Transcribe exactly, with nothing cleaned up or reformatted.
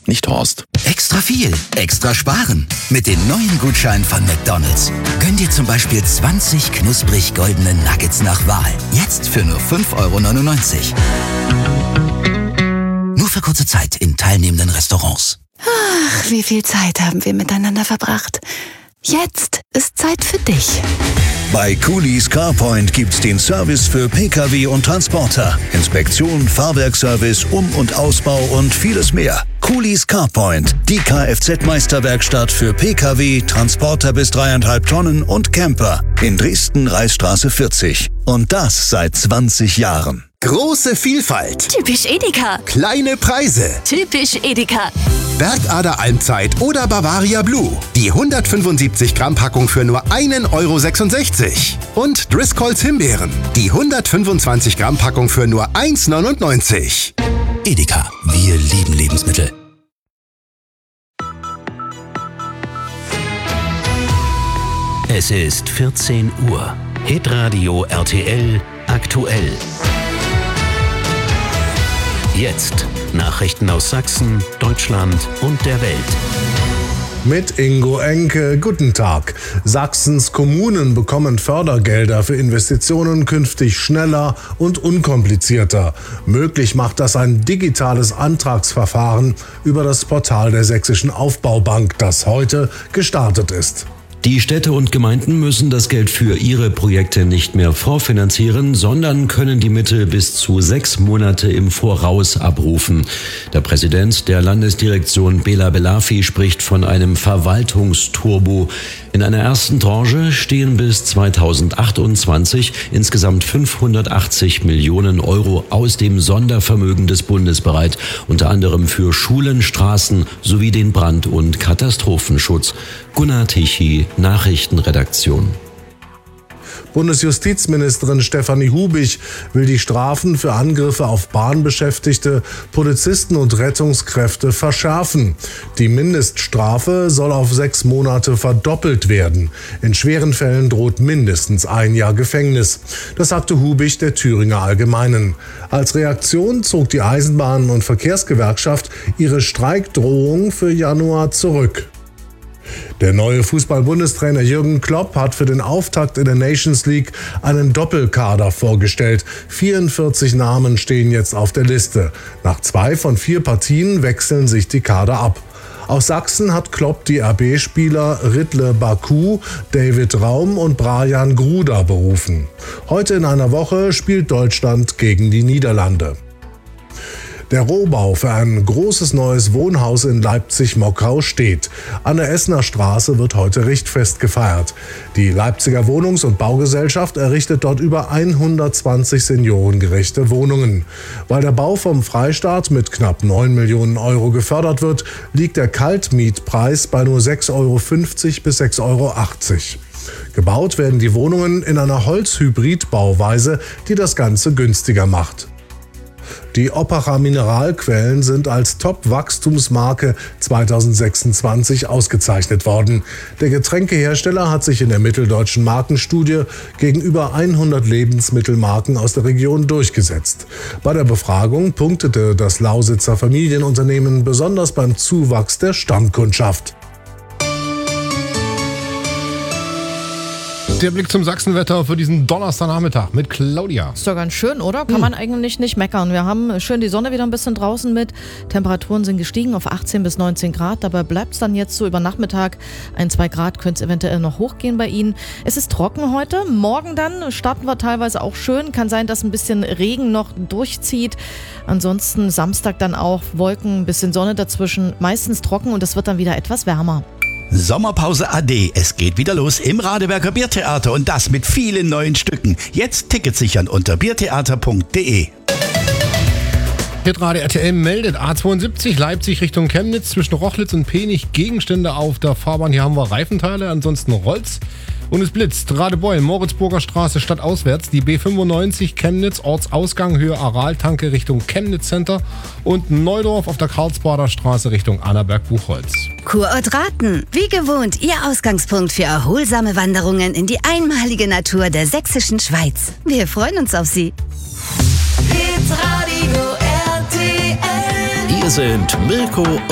nicht Horst. Extra viel, extra sparen. Mit den neuen Gutscheinen von McDonald's. Gönn dir zum Beispiel zwanzig knusprig goldene Nuggets nach Wahl. Jetzt für nur fünf Euro neunundneunzig. Nur für kurze Zeit in teilnehmenden Restaurants. Ach, wie viel Zeit haben wir miteinander verbracht. Jetzt ist Zeit für dich. Bei Coolys CarPoint gibt's den Service für Pkw und Transporter. Inspektion, Fahrwerkservice, Um- und Ausbau und vieles mehr. Coolys CarPoint, die Kfz-Meisterwerkstatt für Pkw, Transporter bis dreieinhalb Tonnen und Camper. In Dresden, Reichsstraße vierzig. Und das seit zwanzig Jahren. Große Vielfalt. Typisch Edeka. Kleine Preise. Typisch Edeka. Bergader Almzeit oder Bavaria Blue. Die hundertfünfundsiebzig Gramm Packung für nur einen Euro sechsundsechzig. Und Driscolls Himbeeren. Die hundertfünfundzwanzig Gramm Packung für nur eins neunundneunzig. Edeka, wir lieben Lebensmittel. Es ist vierzehn Uhr. Hitradio R T L aktuell. Jetzt Nachrichten aus Sachsen, Deutschland und der Welt. Mit Ingo Enke, guten Tag. Sachsens Kommunen bekommen Fördergelder für Investitionen künftig schneller und unkomplizierter. Möglich macht das ein digitales Antragsverfahren über das Portal der Sächsischen Aufbaubank, das heute gestartet ist. Die Städte und Gemeinden müssen das Geld für ihre Projekte nicht mehr vorfinanzieren, sondern können die Mittel bis zu sechs Monate im Voraus abrufen. Der Präsident der Landesdirektion Bela Belafi spricht von einem Verwaltungsturbo. In einer ersten Tranche stehen bis zweitausendachtundzwanzig insgesamt fünfhundertachtzig Millionen Euro aus dem Sondervermögen des Bundes bereit, unter anderem für Schulen, Straßen sowie den Brand- und Katastrophenschutz. Gunnar Tichy, Nachrichtenredaktion. Bundesjustizministerin Stefanie Hubich will die Strafen für Angriffe auf Bahnbeschäftigte, Polizisten und Rettungskräfte verschärfen. Die Mindeststrafe soll auf sechs Monate verdoppelt werden. In schweren Fällen droht mindestens ein Jahr Gefängnis. Das sagte Hubich der Thüringer Allgemeinen. Als Reaktion zog die Eisenbahn- und Verkehrsgewerkschaft ihre Streikdrohung für Januar zurück. Der neue Fußball-Bundestrainer Jürgen Klopp hat für den Auftakt in der Nations League einen Doppelkader vorgestellt. vierundvierzig Namen stehen jetzt auf der Liste. Nach zwei von vier Partien wechseln sich die Kader ab. Aus Sachsen hat Klopp die R B-Spieler Riedle Baku, David Raum und Brian Gruder berufen. Heute in einer Woche spielt Deutschland gegen die Niederlande. Der Rohbau für ein großes neues Wohnhaus in Leipzig-Mockau steht. An der Essener Straße wird heute Richtfest gefeiert. Die Leipziger Wohnungs- und Baugesellschaft errichtet dort über hundertzwanzig seniorengerechte Wohnungen. Weil der Bau vom Freistaat mit knapp neun Millionen Euro gefördert wird, liegt der Kaltmietpreis bei nur sechs Euro fünfzig bis sechs Euro achtzig. Gebaut werden die Wohnungen in einer Holzhybrid-Bauweise, die das Ganze günstiger macht. Die Oppacher Mineralquellen sind als Top-Wachstumsmarke zweitausendsechsundzwanzig ausgezeichnet worden. Der Getränkehersteller hat sich in der mitteldeutschen Markenstudie gegen über hundert Lebensmittelmarken aus der Region durchgesetzt. Bei der Befragung punktete das Lausitzer Familienunternehmen besonders beim Zuwachs der Stammkundschaft. Der Blick zum Sachsenwetter für diesen Donnerstagnachmittag mit Claudia. Ist doch ganz schön, oder? Kann hm. man eigentlich nicht meckern. Wir haben schön die Sonne wieder ein bisschen draußen mit. Temperaturen sind gestiegen auf achtzehn bis neunzehn Grad. Dabei bleibt es dann jetzt so über Nachmittag. Ein, zwei Grad könnte es eventuell noch hochgehen bei Ihnen. Es ist trocken heute. Morgen dann starten wir teilweise auch schön. Kann sein, dass ein bisschen Regen noch durchzieht. Ansonsten Samstag dann auch Wolken, ein bisschen Sonne dazwischen. Meistens trocken und es wird dann wieder etwas wärmer. Sommerpause A D. Es geht wieder los im Radeberger Biertheater und das mit vielen neuen Stücken. Jetzt Tickets sichern unter biertheater punkt de. Hitradio R T L meldet A zweiundsiebzig Leipzig Richtung Chemnitz zwischen Rochlitz und Penich Gegenstände auf der Fahrbahn. Hier haben wir Reifenteile, ansonsten Roll's. Und es blitzt. Radebeul, Moritzburger Straße stadtauswärts. Die B fünfundneunzig Chemnitz, Ortsausgang, Höhe Araltanke Richtung Chemnitz Center. Und Neudorf auf der Karlsbader Straße Richtung Annaberg-Buchholz. Kurort Raten. Wie gewohnt, Ihr Ausgangspunkt für erholsame Wanderungen in die einmalige Natur der sächsischen Schweiz. Wir freuen uns auf Sie. Hitradio R T L. Hier sind Mirko